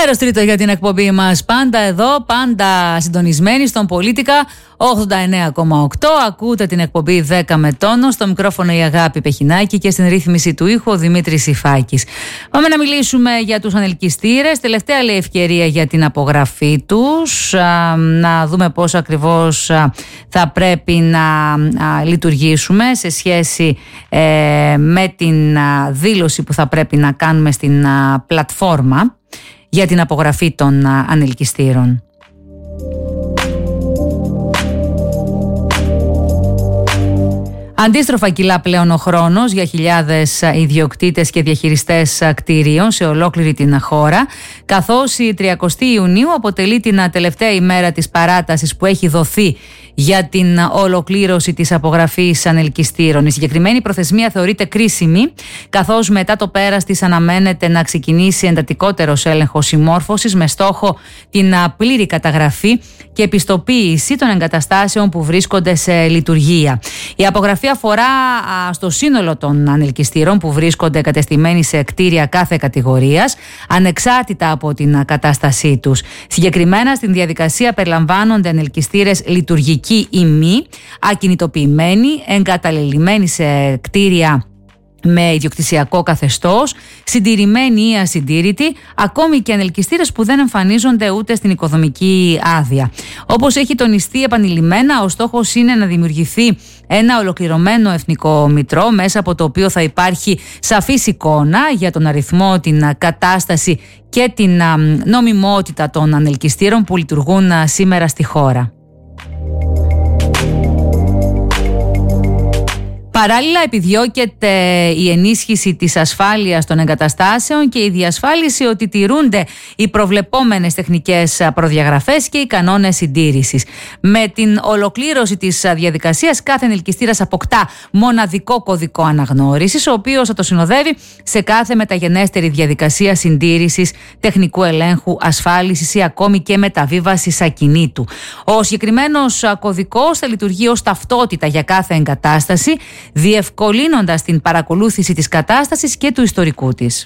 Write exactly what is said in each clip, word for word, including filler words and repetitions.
Μέρος τρίτο για την εκπομπή μας. Πάντα εδώ, πάντα συντονισμένοι στον Πολίτικα ογδόντα εννέα κόμμα οκτώ. Ακούτε την εκπομπή δέκα με τόνο. Στο μικρόφωνο η Αγάπη Πεχινάκη και στην ρύθμιση του ήχου ο Δημήτρης Ιφάκης. Πάμε να μιλήσουμε για τους ανελκυστήρες. Τελευταία λέει ευκαιρία για την απογραφή τους. Να δούμε πώς ακριβώς θα πρέπει να λειτουργήσουμε σε σχέση με την δήλωση που θα πρέπει να κάνουμε στην πλατφόρμα για την απογραφή των ανελκυστήρων. Αντίστροφα κυλά πλέον ο χρόνος για χιλιάδες ιδιοκτήτες και διαχειριστές κτηρίων σε ολόκληρη την χώρα, καθώς η τριαντάτη Ιουνίου αποτελεί την τελευταία ημέρα της παράτασης που έχει δοθεί για την ολοκλήρωση της απογραφής ανελκυστήρων. Η συγκεκριμένη προθεσμία θεωρείται κρίσιμη, καθώς μετά το πέρας της αναμένεται να ξεκινήσει εντατικότερος έλεγχος συμμόρφωσης με στόχο την πλήρη καταγραφή και επιστοποίηση των εγκαταστάσεων που βρίσκονται σε λειτουργία. Η απογραφή αφορά στο σύνολο των ανελκυστήρων που βρίσκονται εγκατεστημένοι σε κτίρια κάθε κατηγορίας, ανεξάρτητα από την κατάστασή τους. Συγκεκριμένα στην διαδικασία περιλαμβάνονται ανελκυστήρες λειτουργικοί ή μη, ακινητοποιημένοι, εγκαταλελειμμένοι σε κτίρια με ιδιοκτησιακό καθεστώς, συντηρημένοι ή ασυντήρητοι, ακόμη και ανελκυστήρες που δεν εμφανίζονται ούτε στην οικοδομική άδεια. Όπως έχει τονιστεί επανειλημμένα, ο στόχος είναι να δημιουργηθεί ένα ολοκληρωμένο εθνικό μητρό, μέσα από το οποίο θα υπάρχει σαφής εικόνα για τον αριθμό, την κατάσταση και την νομιμότητα των ανελκυστήρων που λειτουργούν σήμερα στη χώρα. Παράλληλα, επιδιώκεται η ενίσχυση της ασφάλειας των εγκαταστάσεων και η διασφάλιση ότι τηρούνται οι προβλεπόμενες τεχνικές προδιαγραφές και οι κανόνες συντήρησης. Με την ολοκλήρωση της διαδικασίας, κάθε ανελκυστήρας αποκτά μοναδικό κωδικό αναγνώρισης, ο οποίος θα το συνοδεύει σε κάθε μεταγενέστερη διαδικασία συντήρησης, τεχνικού ελέγχου, ασφάλισης ή ακόμη και μεταβίβασης ακινήτου. Ο συγκεκριμένος κωδικός θα λειτουργεί ως ταυτότητα για κάθε εγκατάσταση, διευκολύνοντας την παρακολούθηση της κατάστασης και του ιστορικού της.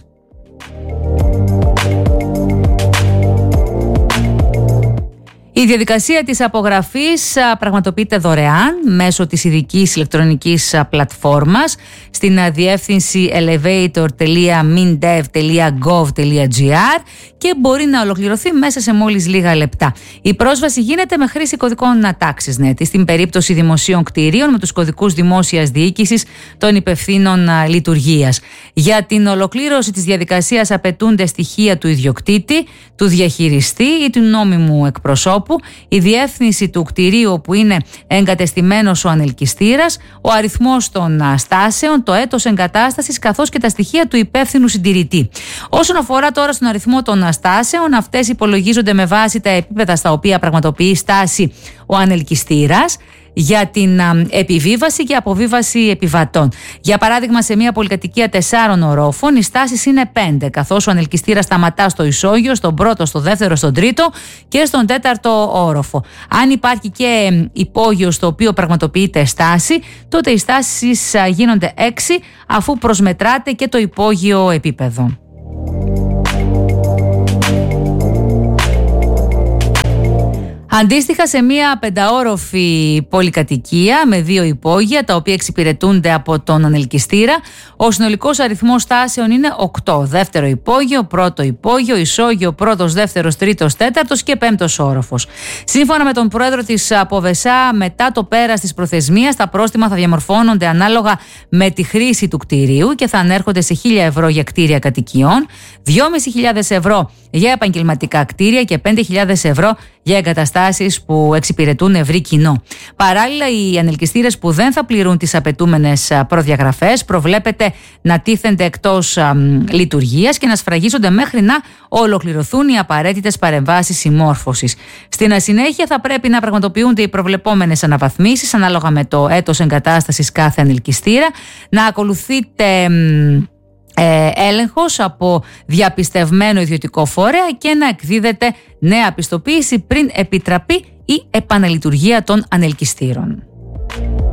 Η διαδικασία της απογραφής πραγματοποιείται δωρεάν μέσω της ειδικής ηλεκτρονικής πλατφόρμας στην διεύθυνση elevator τελεία mindev τελεία gov τελεία gr και μπορεί να ολοκληρωθεί μέσα σε μόλις λίγα λεπτά. Η πρόσβαση γίνεται με χρήση κωδικών TaxisNet στην περίπτωση δημοσίων κτηρίων με τους κωδικούς δημόσιας διοίκησης των υπευθύνων λειτουργίας. Για την ολοκλήρωση της διαδικασίας απαιτούνται στοιχεία του ιδιοκτήτη, του διαχειριστή ή του νόμιμου εκπροσώπου, η διεύθυνση του κτηρίου όπου είναι εγκατεστημένος ο ανελκυστήρας, ο αριθμός των στάσεων, το έτος εγκατάστασης καθώς και τα στοιχεία του υπεύθυνου συντηρητή. Όσον αφορά τώρα στον αριθμό των στάσεων, αυτές υπολογίζονται με βάση τα επίπεδα στα οποία πραγματοποιεί στάση ο ανελκυστήρας για την επιβίβαση και αποβίβαση επιβατών. Για παράδειγμα, σε μια πολυκατοικία τεσσάρων ορόφων, οι στάσεις είναι πέντε, καθώς ο ανελκυστήρας σταματά στο ισόγειο, στον πρώτο, στο δεύτερο, στον τρίτο και στον τέταρτο όροφο. Αν υπάρχει και υπόγειο στο οποίο πραγματοποιείται στάση, τότε οι στάσεις γίνονται έξι, αφού προσμετράται και το υπόγειο επίπεδο. Αντίστοιχα, σε μια πενταόροφη πολυκατοικία με δύο υπόγεια, τα οποία εξυπηρετούνται από τον ανελκυστήρα, ο συνολικός αριθμός στάσεων είναι οκτώ. Δεύτερο υπόγειο, πρώτο υπόγειο, ισόγειο, πρώτος, δεύτερος, τρίτος, τέταρτος και πέμπτος όροφος. Σύμφωνα με τον πρόεδρο της Αποβεσά, μετά το πέρας της προθεσμίας, τα πρόστιμα θα διαμορφώνονται ανάλογα με τη χρήση του κτηρίου και θα ανέρχονται σε χίλια ευρώ για κτίρια κατοικιών, δυόμισι χιλιάδες ευρώ για επαγγελματικά κτίρια και πέντε χιλιάδες ευρώ για εγκαταστάσεις που εξυπηρετούν ευρύ κοινό. Παράλληλα, οι ανελκυστήρες που δεν θα πληρούν τις απαιτούμενες προδιαγραφές προβλέπεται να τίθενται εκτός α, λειτουργίας και να σφραγίζονται μέχρι να ολοκληρωθούν οι απαραίτητες παρεμβάσεις συμμόρφωσης. Στην συνέχεια θα πρέπει να πραγματοποιούνται οι προβλεπόμενες αναβαθμίσεις ανάλογα με το έτος εγκατάστασης κάθε ανελκυστήρα, να ακολουθείτε Ε, έλεγχος από διαπιστευμένο ιδιωτικό φορέα και να εκδίδεται νέα πιστοποίηση πριν επιτραπεί η επαναλειτουργία των ανελκυστήρων.